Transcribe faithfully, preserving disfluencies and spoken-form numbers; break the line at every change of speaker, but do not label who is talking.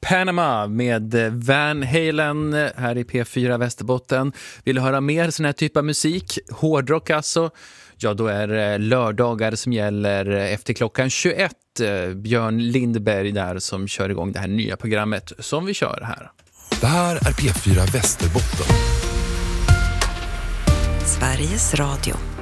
Panama med Van Halen här i P fyra Västerbotten. Vill du höra mer sån här typ av musik? Hårdrock alltså? Ja, då är det lördagar som gäller efter klockan tjugoett. Björn Lindberg där som kör igång det här nya programmet som vi kör här.
Det här är P fyra Västerbotten.
Sveriges Radio.